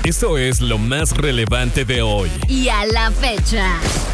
Esto es lo más relevante de hoy y a la fecha.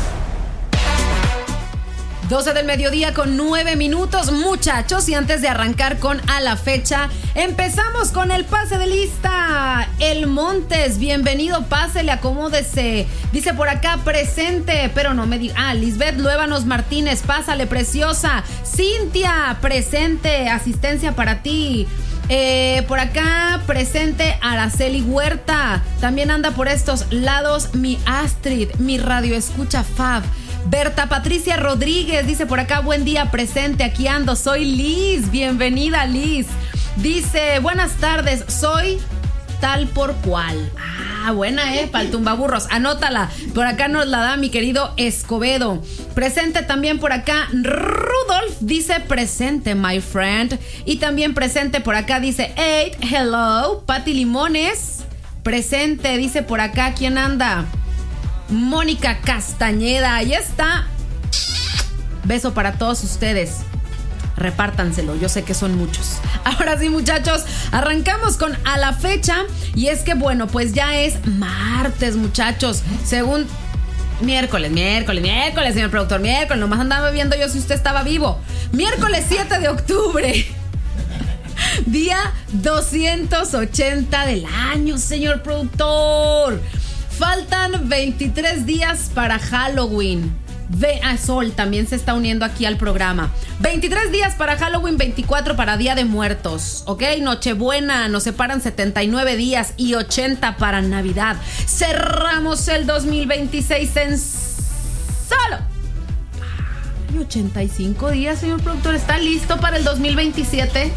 12 del mediodía con 9 minutos, muchachos, y antes de arrancar con a la fecha, empezamos con el pase de lista. El Montes, bienvenido, pásele, acomódese. Dice por acá, presente, pero no me diga. Lisbeth Luévanos Martínez, pásale, preciosa. Cintia, presente, asistencia para ti. Por acá, presente Araceli Huerta. También anda por estos lados mi Astrid, mi radio escucha Fab. Berta Patricia Rodríguez dice por acá, buen día, presente, aquí ando, soy Liz, bienvenida Liz. Dice, buenas tardes, soy tal por cual. Buena, para el tumbaburros, anótala. Por acá nos la da mi querido Escobedo. Presente también por acá Rudolf, dice presente, my friend. Y también presente por acá dice, hey, hello, Pati Limones. Presente, dice por acá, ¿quién anda? Mónica Castañeda, ahí está. Beso para todos ustedes. Repártanselo, yo sé que son muchos. Ahora sí, muchachos, arrancamos con a la fecha. Y es que bueno, pues ya es martes, muchachos. Según miércoles, señor productor, miércoles. Nomás andaba viendo yo si usted estaba vivo. Miércoles 7 de octubre. Día 280 del año, señor productor. Faltan 23 días para Halloween. Sol también se está uniendo aquí al programa. 23 días para Halloween, 24 para Día de Muertos, ¿ok? Nochebuena, nos separan 79 días y 80 para Navidad. Cerramos el 2026 en solo 85 días, señor productor. ¿Está listo para el 2027?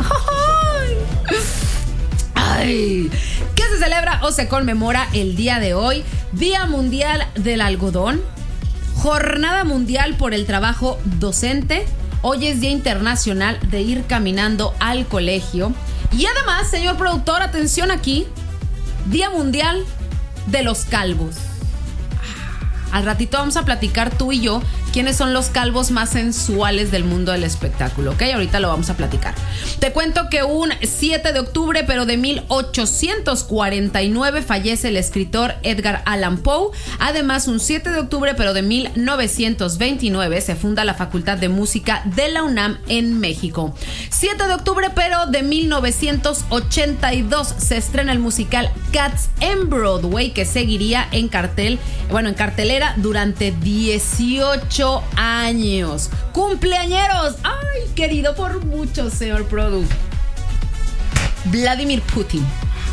¡Ay! ¿Qué se celebra o se conmemora el día de hoy? Día Mundial del Algodón, Jornada Mundial por el Trabajo Docente. Hoy es Día Internacional de ir caminando al colegio. Y además, señor productor, atención aquí, Día Mundial de los Calvos. Al ratito vamos a platicar tú y yo quiénes son los calvos más sensuales del mundo del espectáculo, ¿ok? Ahorita lo vamos a platicar. Te cuento que un 7 de octubre, pero de 1849, fallece el escritor Edgar Allan Poe. Además, un 7 de octubre, pero de 1929, se funda la Facultad de Música de la UNAM en México. 7 de octubre, pero de 1982, se estrena el musical Cats en Broadway, que seguiría en cartelera durante 18 años. ¡Cumpleañeros! ¡Ay, querido por muchos, señor Produ! Vladimir Putin.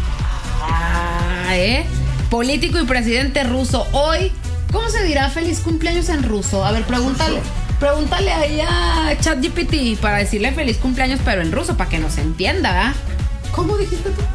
Político y presidente ruso. Hoy, ¿cómo se dirá feliz cumpleaños en ruso? A ver, pregúntale ahí a ChatGPT para decirle feliz cumpleaños, pero en ruso, para que nos entienda, ¿eh? ¿Cómo dijiste tú?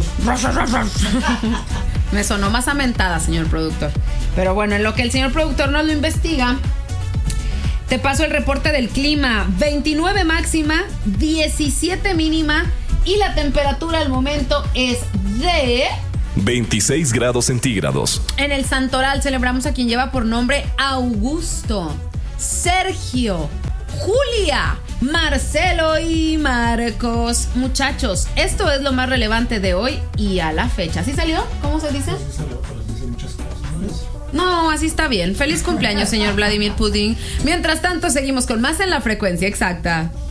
Me sonó más amentada, señor productor. Pero bueno, en lo que el señor productor nos lo investiga, te paso el reporte del clima. 29 máxima, 17 mínima, y la temperatura al momento es de 26 grados centígrados. En el Santoral celebramos a quien lleva por nombre Augusto, Sergio, Julia, Marcelo y Marcos. Muchachos, esto es lo más relevante de hoy y a la fecha. ¿Sí salió? ¿Cómo se dice? Sí salió, pero dice muchas cosas. No, así está bien. Feliz cumpleaños, señor Vladimir Putin. Mientras tanto, seguimos con más en la frecuencia exacta.